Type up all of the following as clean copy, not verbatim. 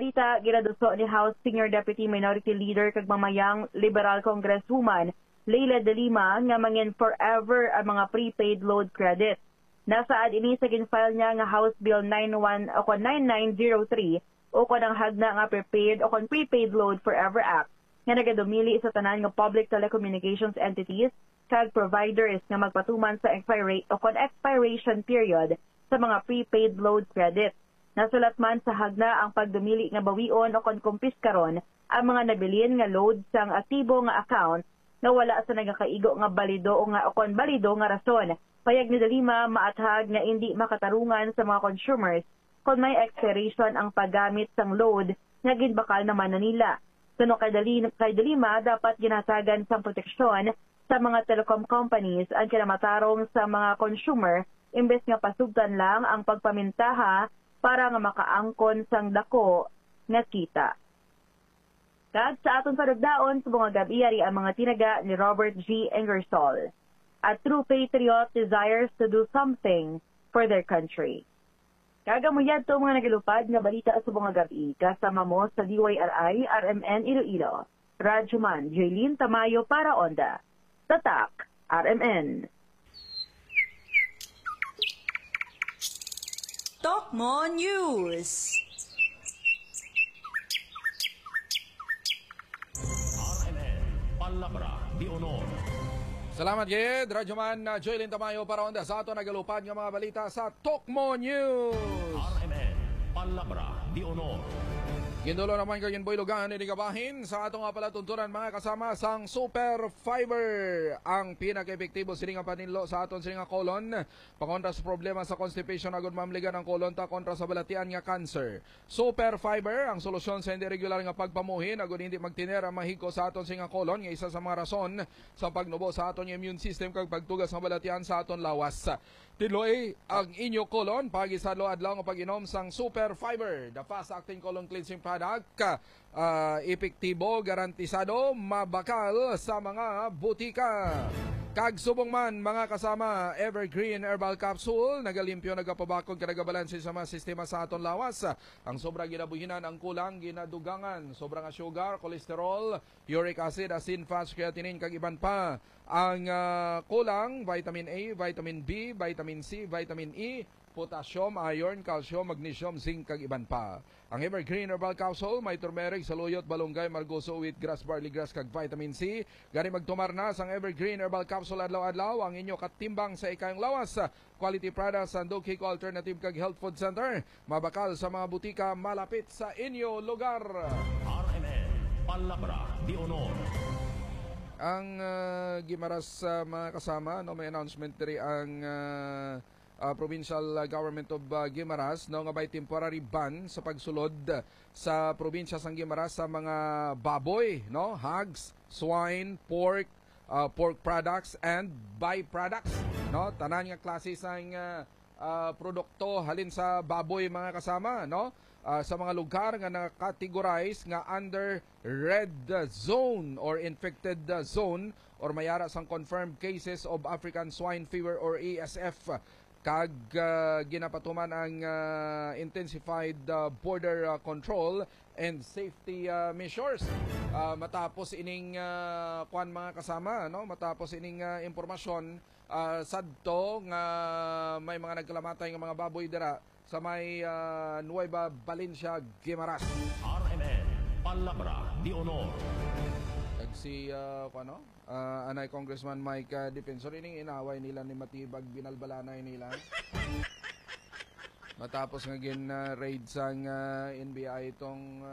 balita, ginaduso ni House Senior Deputy Minority Leader kag mamayang Liberal Congresswoman Leila De Lima nga mangin forever ang mga prepaid load credit. Nasaad ini sa ginfile niya nga House Bill 9903 o kanang hagna nga prepaid o kon prepaid load forever act nga nagadumili sa tanan nga public telecommunications entities kag providers nga magpatuman sa expiration period sa mga prepaid load credit. Nasulat man sa hagna ang pagdumili nga bawion o kon kumpiskaron ang mga nabilin nga load sang aktibo nga account nga wala sa nagakaigo nga balido o kon balido nga rason. Payag ni De Lima maathag nga hindi makatarungan sa mga consumers kung may expiration ang paggamit sang load nga ginbakal naman na nila. Suno kay De Lima dapat ginasagan sang proteksyon sa mga telecom companies ang kinamatarong sa mga consumer imbes nga pasugtan lang ang pagpamintaha para nga makaangkon sang dako nga kita. Kag sa aton padagdaon sa mga gabi ari ang mga tinaga ni Robert G. Ingersoll. A true patriot desires to do something for their country. Kagamuyad to mga nagilupad nga balita sa mga gabi kasama mo sa DYRI RMN Iloilo. Radyoman Jaylin Tamayo para Onda. Tatak RMN. Tokmo News. RMN Palabra di Honor. Salamat gid, Radyoman Joylin Tamayo para Onda sa ato nagalupad nga mga balita sa Tokmo News. RMN Palabra di Honor. Gindulo naman kayo boy lugan ni kabahin sa atong palatuntunan mga kasama sang Super Fiber, ang pinaka-epektibo sininga paninlo sa aton sininga kolon pakontra sa problema sa constipation agud mamligan ang kolon ta kontra sa balatian nga cancer. Super Fiber ang solusyon sa hindi regular nga pagpamuhin agud hindi magtiner ang mahiko sa aton sininga kolon nga isa sa mga rason sa pagnubo sa aton immune system kag pagtugas ng balatian sa aton lawas. Tiloy ang inyo kolon pagisadlo adlaw nga pag-inom sang Super Fiber, the fast-acting colon cleansing product, epektibo, garantisado, mabakal sa mga butika. Kag subong man mga kasama, Evergreen Herbal Capsule, nagalimpyo nagapabakod kadagabalansin sa mga sistema sa aton lawas. Ang sobra ginabuhinan ang kulang ginadugangan, sobra nga sugar, cholesterol, uric acid, asin, fats, creatinine kag iban pa. Ang kulang, vitamin A, vitamin B, vitamin C, vitamin E, potassium, iron, calcium, magnesium, zinc kag iban pa. Ang Evergreen Herbal Capsule may turmeric, saluyot, balunggay, margoso, wheat grass, barley grass kag vitamin C. Gani magtumar na sang Evergreen Herbal Capsule adlaw-adlaw ang inyo katimbang sa ikayong lawas. Quality products sa Dukiko Alternative kag Health Food Center. Mabakal sa mga butika malapit sa inyo lugar. RMN Palabra di Honor. Ang gimaras mga kasama, no, may announcement diri ang Provincial Government of Guimaras no nga by temporary ban sa pagsulod sa probinsya sang Guimaras sa mga baboy, no, hogs, swine, pork, pork products and byproducts, no, tanan nga klase sang produkto halin sa baboy mga kasama, no, sa mga lugar nga nakategorize nga under red zone or infected zone or mayara sang confirmed cases of African swine fever or ASF. Kag ginapatuman ang intensified border control and safety measures. Matapos ining kuan mga kasama, no, matapos ining impormasyon sadto nga may mga nagkalamatay nga mga baboy dira sa may Nueva Valencia, Guimaras. RMN Palabra di Honor. Si Anay Congressman Mike Defensor, ining inaway nila ni Matibag, binalbalanay nila. Matapos nga raid sang NBI itong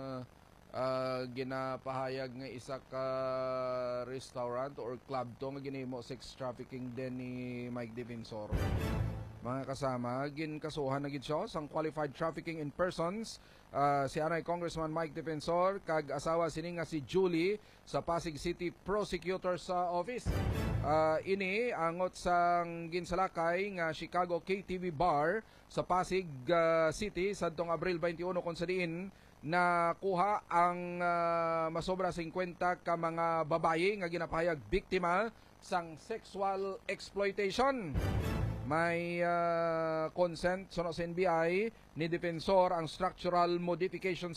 ginapahayag nga isa ka restaurant or club to nga ginimo sex trafficking din ni Mike Defensor. Mga kasama, ginkasuhan na gid siya sang qualified trafficking in persons si Anay Congressman Mike Defensor kag asawa sini nga si Julie sa Pasig City Prosecutor's Office. Ini angot sang ginsalakay nga Chicago KTV Bar sa Pasig City sadtong Abril 21 kung sa diin na kuha ang masobra 50 ka mga babaye nga ginapahayag biktima sang sexual exploitation. May consent sa NBI ni Defensor ang structural modifications